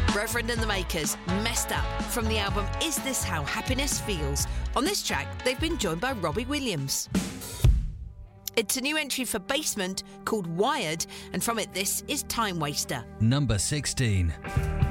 Reverend and the Makers, Messed Up, from the album Is This How Happiness Feels? On this track, they've been joined by Robbie Williams. It's a new entry for Basement called Wired, and from it this is Time Waster. Number 16.